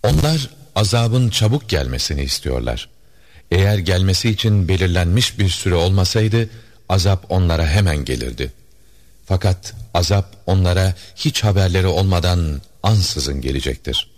Onlar azabın çabuk gelmesini istiyorlar. Eğer gelmesi için belirlenmiş bir süre olmasaydı, azap onlara hemen gelirdi. Fakat azap onlara hiç haberleri olmadan ansızın gelecektir.